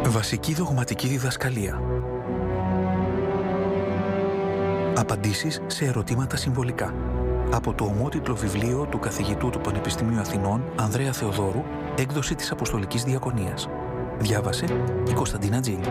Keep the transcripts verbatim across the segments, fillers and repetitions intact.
Βασική δογματική διδασκαλία. Απαντήσεις σε ερωτήματα συμβολικά. Από το ομότιτλο βιβλίο του καθηγητού του Πανεπιστημίου Αθηνών, Ανδρέα Θεοδόρου, έκδοση της Αποστολικής Διακονίας. Διάβασε η Κωνσταντίνα Τζίλ.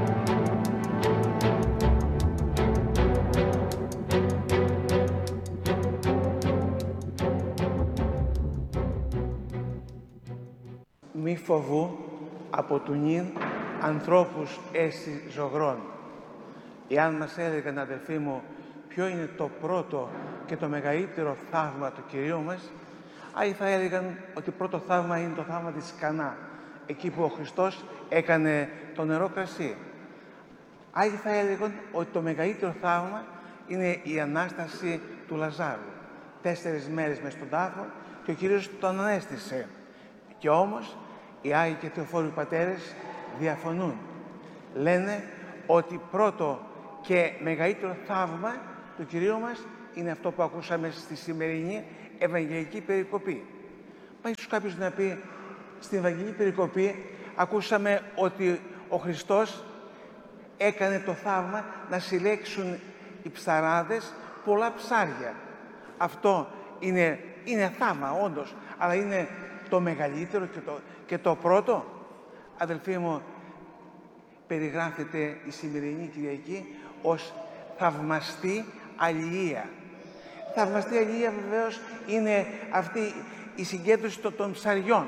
Μη φοβού από του νυν ανθρώπους έσυ ζωγρών. Εάν μας έλεγαν, αδελφοί μου, ποιο είναι το πρώτο και το μεγαλύτερο θαύμα του Κυρίου μας, άλλοι θα έλεγαν ότι πρώτο θαύμα είναι το θαύμα της Κανά, εκεί που ο Χριστός έκανε το νερό κρασί. Άλλοι θα έλεγαν ότι το μεγαλύτερο θαύμα είναι η Ανάσταση του Λαζάρου. Τέσσερις μέρες μες στον τάφο και ο Κύριος τον ανέστησε. Και όμως οι Άγιοι και Θεοφόροι πατέρες διαφωνούν. Λένε ότι πρώτο και μεγαλύτερο θαύμα του Κυρίου μας είναι αυτό που ακούσαμε στη σημερινή Ευαγγελική Περικοπή. Πάει ίσως κάποιος να πει, στην Ευαγγελική Περικοπή ακούσαμε ότι ο Χριστός έκανε το θαύμα να συλλέξουν οι ψαράδες πολλά ψάρια. Αυτό είναι, είναι θαύμα όντως, αλλά είναι το μεγαλύτερο και το, και το πρώτο. Αδελφοί μου, περιγράφεται η σημερινή Κυριακή ως θαυμαστή αλληλεία. Θαυμαστή αλληλεία βεβαίως είναι αυτή η συγκέντρωση των ψαριών.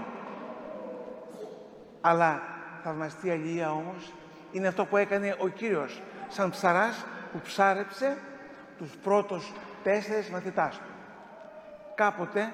Αλλά θαυμαστή αλληλεία όμως είναι αυτό που έκανε ο Κύριος σαν ψαράς που ψάρεψε τους πρώτους τέσσερις μαθητάς του. Κάποτε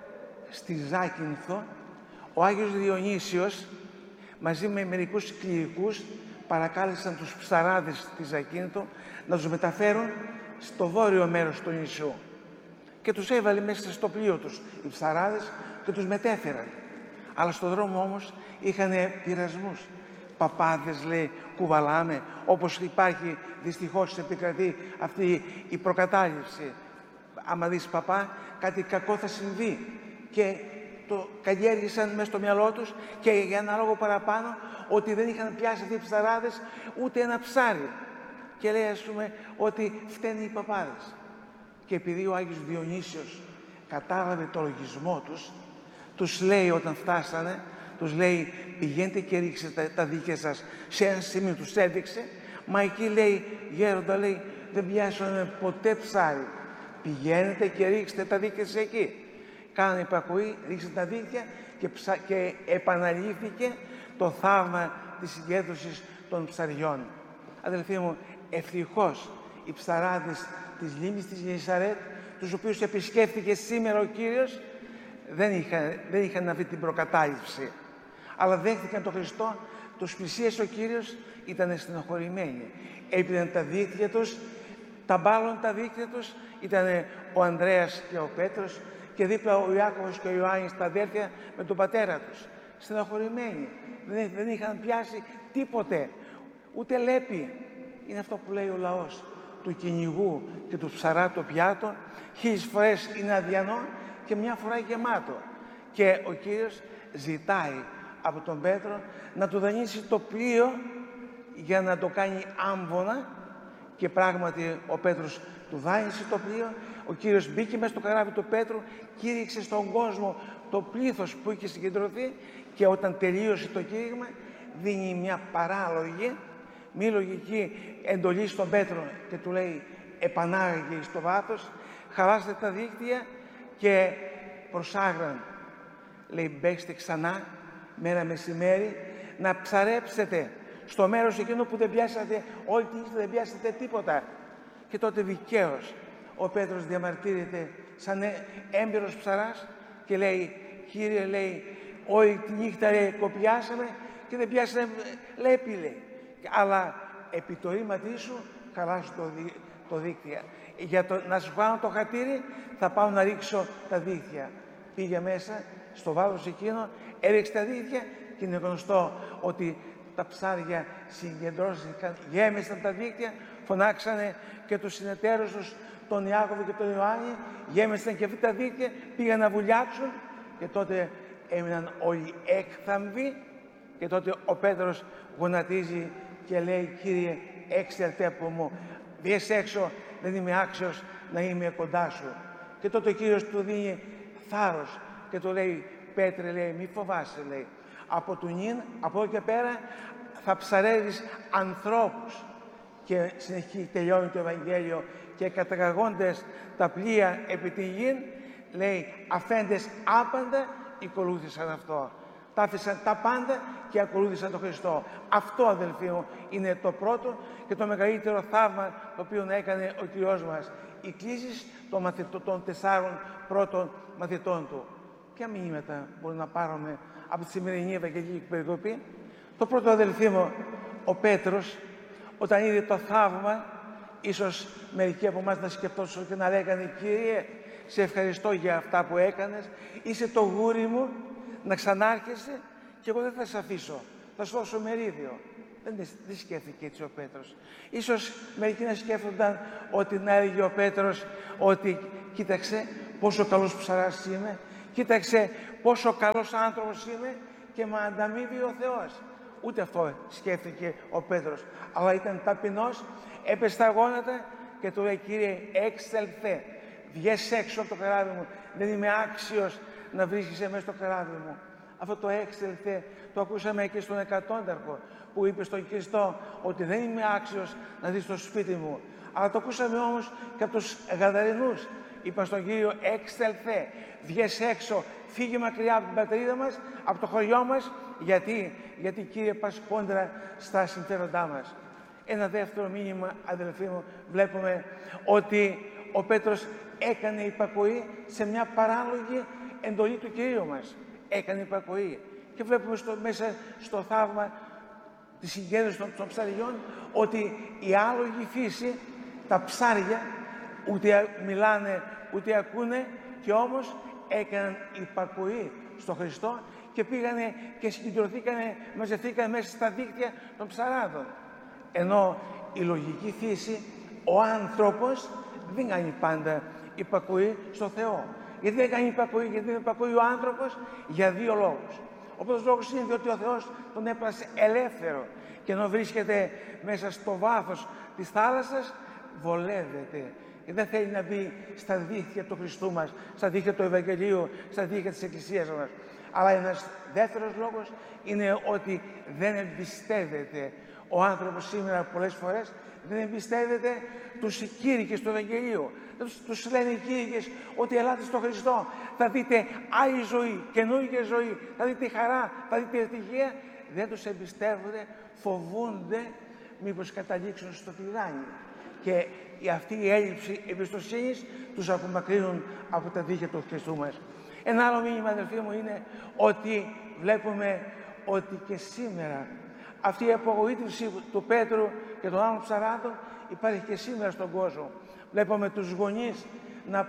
στη Ζάκυνθο ο Άγιος Διονύσιος μαζί με μερικούς κληρικούς παρακάλεσαν τους ψαράδες της Ζακύνθου να τους μεταφέρουν στο βόρειο μέρος του νησιού. Και τους έβαλε μέσα στο πλοίο τους οι ψαράδες και τους μετέφεραν. Αλλά στον δρόμο όμως είχαν πειρασμούς. Παπάδες, λέει, κουβαλάμε, όπως υπάρχει δυστυχώς επικρατεί αυτή η προκατάληψη. Άμα δεις παπά, κάτι κακό θα συμβεί. Και το καλλιέργησαν μέσα στο μυαλό τους και για ένα λόγο παραπάνω ότι δεν είχαν πιάσει αυτοί οι ψαράδες ούτε ένα ψάρι. Και λέει, ας πούμε, ότι φταίνουν οι παπάδες. Και επειδή ο Άγιος Διονύσιος κατάλαβε το λογισμό τους, τους λέει όταν φτάσανε, τους λέει, πηγαίνετε και ρίξτε τα, τα δίκαια σας σε ένα σημείο, τους έδειξε, μα εκεί λέει, γέροντα, λέει, δεν πιάσανε ποτέ ψάρι. Πηγαίνετε και ρίξτε τα δίκαια σας εκεί. Κάνανε υπακοή, ρίξαν τα δίκτυα και, ψα... και επαναλήφθηκε το θαύμα της συγκέντρωσης των ψαριών. Αδελφοί μου, ευτυχώς οι ψαράδες της λίμνης της Γενισαρέτ, τους οποίους επισκέφθηκε σήμερα ο Κύριος, δεν είχαν, δεν είχαν αυτή την προκατάληψη. Αλλά δέχτηκαν τον Χριστό, τους πλησίασε ο Κύριος, ήταν στενοχωρημένοι. Έπιναν τα δίκτυα τους, τα μπάλων τα δίκτυα τους, ήταν ο Ανδρέας και ο Πέτρος, και δίπλα ο Ιάκωβος και ο Ιωάννης, τα αδέρφια, με τον πατέρα τους. Στενοχωρημένοι. Δεν, δεν είχαν πιάσει τίποτε. Ούτε λέπη. Είναι αυτό που λέει ο λαός του κυνηγού και του ψαρά το πιάτο. Χίλιες φορές είναι αδιανό και μια φορά γεμάτο. Και ο Κύριος ζητάει από τον Πέτρο να του δανείσει το πλοίο για να το κάνει άμβονα. Και πράγματι ο Πέτρος του δάνεισε το πλοίο. Ο Κύριος μπήκε μέσα στο καράβι του Πέτρου, κήρυξε στον κόσμο το πλήθος που είχε συγκεντρωθεί και όταν τελείωσε το κήρυγμα δίνει μια παράλογη, μη λογική εντολή στον Πέτρο και του λέει, επανάγαγε στο βάθος, χαλάστε τα δίκτυα και προσάγραν, λέει, μπέξτε ξανά μέρα μεσημέρι να ψαρέψετε στο μέρος εκείνο που δεν πιάσατε όλη τη νύχτα, δεν πιάσατε τίποτα. Και τότε δικαίως ο Πέτρος διαμαρτύρεται σαν έμπειρος ψαράς και λέει, Κύριε, λέει, όλη τη νύχτα, λέει, κοπιάσαμε και δεν πιάσαμε λέπη, λέει. Αλλά επί το ρήματί σου χαλάσου το, δί, το δίκτυα. Για το, να σου κάνω το χατήρι θα πάω να ρίξω τα δίκτυα. Πήγε μέσα στο βάθος εκείνο, έριξε τα δίκτυα και είναι γνωστό ότι τα ψάρια συγκεντρώθηκαν, γέμισαν τα δίκτυα, φωνάξανε και τους συνεταίρους τους, τον Ιάκωβο και τον Ιωάννη, γέμισαν και αυτοί τα δίκτυα, πήγαν να βουλιάξουν και τότε έμειναν όλοι έκθαμβοι Και τότε ο Πέτρος γονατίζει και λέει, Κύριε, έξερτε από μου, βγες έξω, δεν είμαι άξιος να είμαι κοντά σου. Και τότε ο Κύριος του δίνει θάρρος και του λέει, Πέτρε, λέει, μη φοβάσαι, λέει, από του νυν, από εδώ και πέρα θα ψαρεύεις ανθρώπους. Και συνεχίζει, τελειώνει το Ευαγγέλιο, και καταγαγόντες τα πλοία επί τη γην, λέει, αφέντες άπαντα ακολούθησαν αυτό. Τα άφησαν τα πάντα και ακολούθησαν τον Χριστό. Αυτό, αδελφοί μου, είναι το πρώτο και το μεγαλύτερο θαύμα το οποίο έκανε ο Κύριος μας. Οι κλήσεις των, μαθητών, των τεσσάρων πρώτων μαθητών του. Ποια μηνύματα μπορούμε να πάρουμε από τη σημερινή Ευαγγελική περικοπή? Το πρώτο, αδελφοί μου, ο Πέτρος, όταν είδε το θαύμα, ίσως μερικοί από εμάς να σκεφτόσουν και να λέγανε, Κύριε, σε ευχαριστώ για αυτά που έκανες, είσαι το γούρι μου, να ξανάρχεσαι και εγώ δεν θα σε αφήσω, θα σου δώσω μερίδιο. Δεν, δεν σκέφτηκε έτσι ο Πέτρος. Ίσως μερικοί να σκέφτονταν ότι να έλεγε ο Πέτρος ότι κοίταξε πόσο καλός ψαράς είμαι, κοίταξε πόσο καλός άνθρωπος είμαι και με ανταμείβει ο Θεός. Ούτε αυτό σκέφτηκε ο Πέτρος, αλλά ήταν ταπεινός, έπεσε στα γόνατα και του λέει, Κύριε, έξελθε, βγες έξω από το καράβι μου, δεν είμαι άξιος να βρίσκεσαι μέσα στο καράβι μου. Αυτό το έξελθε το ακούσαμε και στον εκατόνταρχο που είπε στον Χριστό ότι δεν είμαι άξιος να δεις το σπίτι μου. Αλλά το ακούσαμε όμως και από τους Γαδαρινούς. Είπαν στον Κύριο, έξελθε, βγες έξω, φύγε μακριά από την πατρίδα μας, από το χωριό μας. Γιατί, γιατί Κύριε, πας κόντρα στα συμφέροντά μας. Ένα δεύτερο μήνυμα, αδελφοί μου, βλέπουμε ότι ο Πέτρος έκανε υπακοή σε μια παράλογη εντολή του Κυρίου μας. Έκανε υπακοή. Και βλέπουμε στο, μέσα στο θαύμα της συγκέντρωσης των, των ψαριών ότι η άλογη φύση, τα ψάρια, ούτε μιλάνε, ούτε ακούνε, και όμως έκαναν υπακοή στον Χριστό και πήγανε και συγκεντρωθήκανε, μαζευτήκανε μέσα στα δίκτυα των ψαράδων. Ενώ η λογική φύση, ο άνθρωπος δεν κάνει πάντα υπακοή στο Θεό. Γιατί δεν κάνει υπακοή, γιατί δεν υπακοή ο άνθρωπος? Για δύο λόγους. Ο πρώτος λόγος είναι διότι ο Θεός τον έπλασε ελεύθερο και ενώ βρίσκεται μέσα στο βάθος της θάλασσας, βολεύεται και δεν θέλει να μπει στα δίχτυα του Χριστού μας, στα δίχτυα του Ευαγγελίου, στα δίχτυα της Εκκλησίας μας. Αλλά ένας δεύτερος λόγος είναι ότι δεν εμπιστεύεται. Ο άνθρωπος σήμερα πολλές φορές δεν εμπιστεύεται τους κήρυκες του Ευαγγελίου. Τους, τους λένε οι κήρυκες ότι ελάτε στον Χριστό, θα δείτε άλλη ζωή, καινούργια ζωή, θα δείτε χαρά, θα δείτε ευτυχία. Δεν τους εμπιστεύονται, φοβούνται μήπως καταλήξουν στο τυράννι. Και αυτή η έλλειψη εμπιστοσύνης τους απομακρύνουν από τα δίχτυα του Χριστού μας. Ένα άλλο μήνυμα, αδελφοί μου, είναι ότι βλέπουμε ότι και σήμερα αυτή η απογοήτευση του Πέτρου και των άλλων ψαράδων υπάρχει και σήμερα στον κόσμο. Βλέπουμε τους γονείς να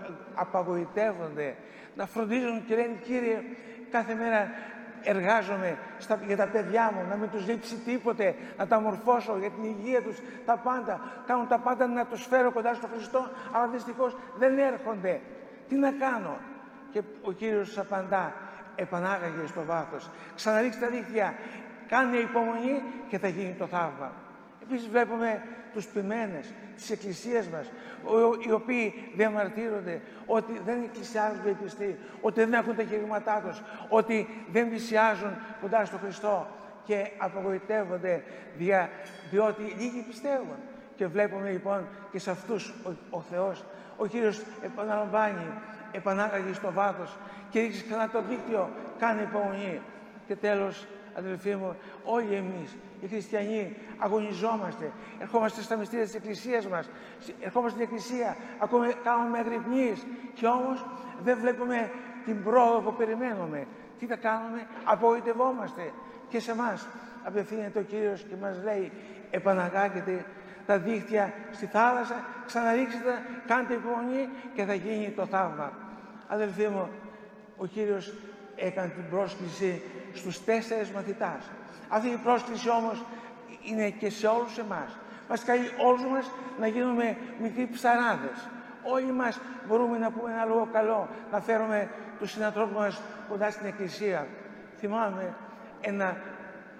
απογοητεύονται, να φροντίζουν και λένε, Κύριε, κάθε μέρα εργάζομαι στα, για τα παιδιά μου, να μην τους λείψει τίποτε, να τα μορφώσω για την υγεία τους, τα πάντα. Κάνουν τα πάντα να τους φέρω κοντά στον Χριστό, αλλά δυστυχώς δεν έρχονται. Τι να κάνω? Και ο Κύριος τους απαντά, επανάγαγε στο βάθος, ξαναρίξτε τα δίχτυα, κάνε υπομονή και θα γίνει το θαύμα. Επίσης βλέπουμε τους ποιμένες της Εκκλησίας μας, οι οποίοι διαμαρτύρονται ότι δεν εκκλησιάζουν οι πιστοί, ότι δεν έχουν τα κηρύγματά τους, ότι δεν πλησιάζουν κοντά στον Χριστό και απογοητεύονται δια, διότι λίγοι πιστεύουν. Και βλέπουμε λοιπόν και σε αυτούς ο, ο Θεός, ο Κύριος επαναλαμβάνει, επανάγαγε στο βάθος και ρίξει ξανά το δίκτυο, κάνει υπομονή. Και τέλος, αδελφοί μου, όλοι εμείς οι χριστιανοί αγωνιζόμαστε, ερχόμαστε στα μυστήρια της Εκκλησίας μας, ερχόμαστε στην Εκκλησία, ακόμα κάνουμε αγρυπνίες και όμως δεν βλέπουμε την πρόοδο που περιμένουμε. Τι θα κάνουμε? Απογοητευόμαστε. Και σε εμάς απευθύνεται ο Κύριος και μας λέει, επαναγάγετε τα δίχτυα στη θάλασσα, ξαναρίξτε τα, κάντε υπομονή και θα γίνει το θαύμα. Αδελφοί μου, ο Κύριος έκανε την πρόσκληση στους τέσσερις μαθητάς. Αυτή η πρόσκληση όμως είναι και σε όλους εμάς. Μας καλεί όλους μας να γίνουμε μικροί ψαράδες. Όλοι μας μπορούμε να πούμε ένα λόγο καλό, να φέρουμε τους συνανθρώπους μας κοντά στην Εκκλησία. Θυμάμαι ένα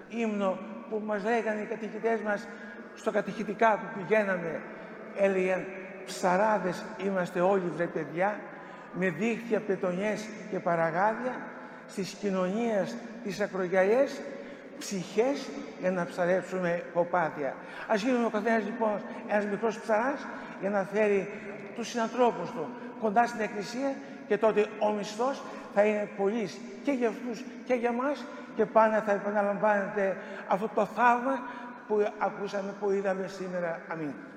ύμνο που μας λέγανε οι κατηχητές μας στο κατηχητικά που πηγαίναμε. Έλεγαν «Ψαράδες είμαστε όλοι βρε παιδιά, με δίχτυα, πετονιές και παραγάδια, στις κοινωνίες τις ακρογιαλιές, ψυχές για να ψαρέψουμε κοπάδια». Ας γίνουμε ο καθένας λοιπόν ένας μικρός ψαράς για να φέρει τους συνανθρώπους του κοντά στην Εκκλησία, και τότε ο μισθός θα είναι πολύς και για αυτούς και για μας, και πάντα θα επαναλαμβάνεται αυτό το θαύμα που ακούσαμε, που είδαμε σήμερα. Αμήν.